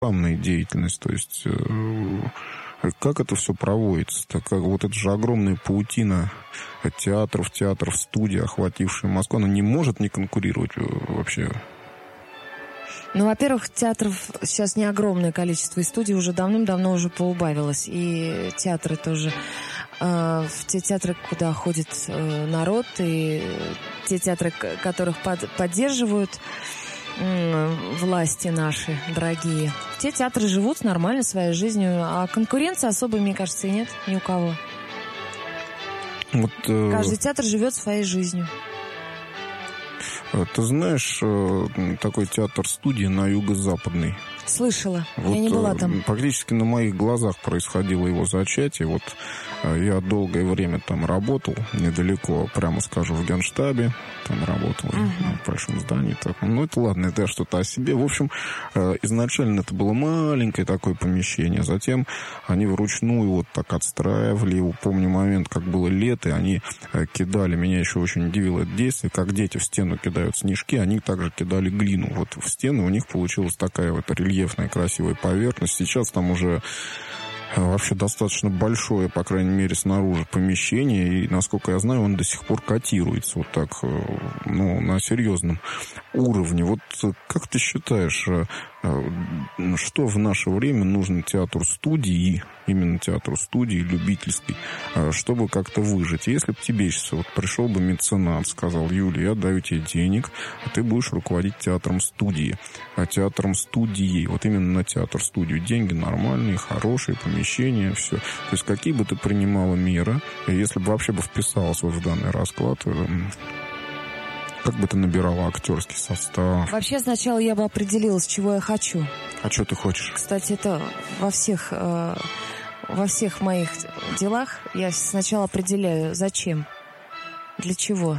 рекламная деятельность, то есть как это все проводится? Так как вот это же огромная паутина театров, студий, охватившая Москву, она не может не конкурировать вообще? Ну, во-первых, театров сейчас не огромное количество, и студий уже давным-давно уже поубавилось, и театры тоже. В те театры, куда ходит народ, и те театры, которых поддерживают власти наши дорогие, те театры живут нормально своей жизнью, а конкуренции особой, мне кажется, и нет ни у кого. Вот, каждый театр живет своей жизнью. Ты знаешь, такой театр-студии на юго-западной? Слышала, вот, я не была там. Практически на моих глазах происходило его зачатие. Вот я долгое время там работал, недалеко, прямо скажу, в Генштабе. Там работал в большом здании. Ну, это ладно, это что-то о себе. В общем, изначально это было маленькое такое помещение. Затем они вручную вот так отстраивали. Помню момент, как было лето, и они кидали. Меня еще очень удивило это действие. Как дети в стену кидают снежки, они также кидали глину. Вот в стену у них получилась такая вот рельефная красивая поверхность. Сейчас там уже вообще достаточно большое, по крайней мере, снаружи помещение, и, насколько я знаю, он до сих пор котируется вот так, ну, на серьезном уровне. Вот как ты считаешь, что в наше время нужно театру-студии, именно театру-студии, любительской, чтобы как-то выжить? Если бы тебе сейчас вот пришел бы меценат, сказал: Юлия, я даю тебе денег, а ты будешь руководить театром-студии, театром-студией, вот именно на театр-студию. Деньги нормальные, хорошие, помещения, все. То есть какие бы ты принимала меры, если бы вообще бы вписалась вот в данный расклад, как бы ты набирала актерский состав? Вообще, сначала я бы определилась, чего я хочу. А что ты хочешь? Кстати, это во всех моих делах я сначала определяю, зачем, для чего.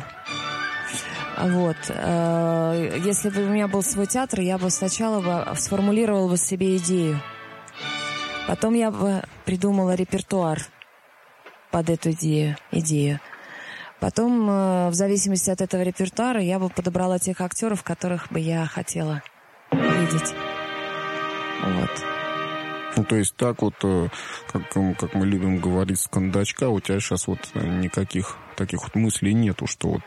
Вот. Если бы у меня был свой театр, я бы сначала сформулировала бы себе идею. Потом я бы придумала репертуар под эту идею. Потом, в зависимости от этого репертуара, я бы подобрала тех актеров, которых бы я хотела видеть. Вот. Ну, то есть так вот, как мы любим говорить, с кондачка, у тебя сейчас вот никаких таких вот мыслей нету, что вот...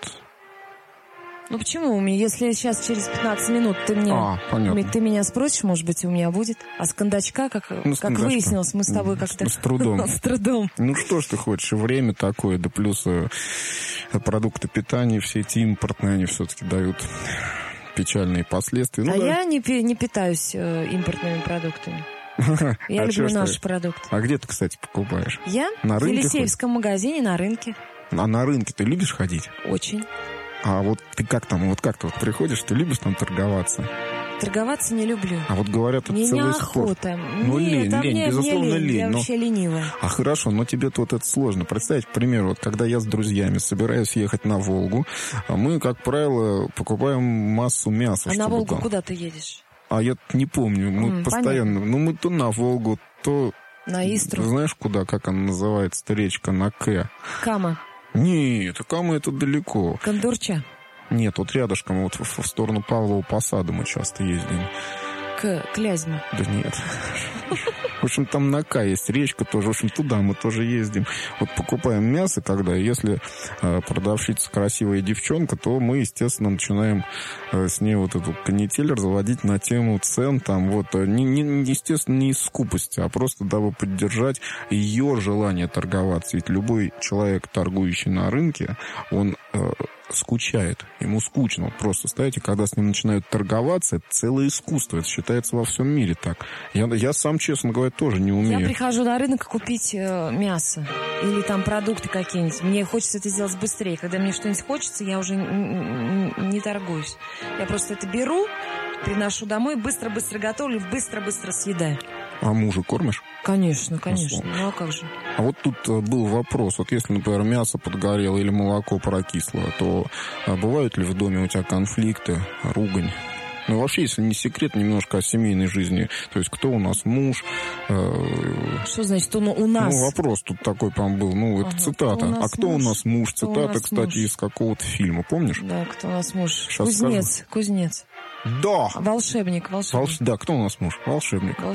Ну, почему? Если сейчас через 15 минут ты меня спросишь, может быть, у меня будет. А с кондачка, как выяснилось, мы с тобой как-то... С трудом. С трудом. Ну, что ж ты хочешь, время такое, да плюс продукты питания, все эти импортные, они все-таки дают печальные последствия. Ну, я не питаюсь импортными продуктами. Я люблю наши продукты. А где ты, кстати, покупаешь? Я? На рынке? В Елисеевском магазине, на рынке. А на рынке ты любишь ходить? Очень. А вот ты как там, вот как ты вот приходишь, ты любишь там торговаться? Торговаться не люблю. А вот говорят, это целый спорт. Мне неохота. Ну, лень, безусловно, лень. Я вообще ленивая. А хорошо, но тебе-то вот это сложно. Представить, к примеру, вот когда я с друзьями собираюсь ехать на Волгу, мы, как правило, покупаем массу мяса. А на Волгу куда ты едешь? А я не помню. Мы постоянно... Понятно. Ну, мы то на Волгу, то... На Истру. Знаешь, куда, как она называется, речка на К? Кама. Нет, Кама это далеко. Кондурча. Нет, вот рядышком, вот в сторону Павлова Посада мы часто ездим. К Клязьму. Да нет. В общем, там на К есть речка тоже. В общем, туда мы тоже ездим. Вот покупаем мясо, если продавщица красивая девчонка, то мы, естественно, начинаем с ней вот эту канитель разводить на тему цен. Там вот, естественно, не из скупости, а просто дабы поддержать ее желание торговаться. Ведь любой человек, торгующий на рынке, он... скучает, ему скучно. Вот просто, знаете, когда с ним начинают торговаться, это целое искусство, это считается во всем мире так. Я сам, честно говоря, тоже не умею. Я прихожу на рынок купить мясо или там продукты какие-нибудь. Мне хочется это сделать быстрее. Когда мне что-нибудь хочется, я уже не торгуюсь. Я просто это беру, приношу домой, быстро-быстро готовлю, быстро-быстро съедаю. А мужа кормишь? Конечно. Ну а как же? А вот тут был вопрос. Вот если, например, мясо подгорело или молоко прокисло, то бывают ли в доме у тебя конфликты, ругань? Ну, вообще, если не секрет, немножко о семейной жизни. То есть, кто у нас муж? Что значит у нас? Ну, вопрос тут такой, по-моему, был. Ну, это цитата. А кто у нас муж? Цитата, кстати, из какого-то фильма. Помнишь? Да, кто у нас муж? Сейчас Кузнец. Да. Волшебник. Да, кто у нас муж? Волшебник.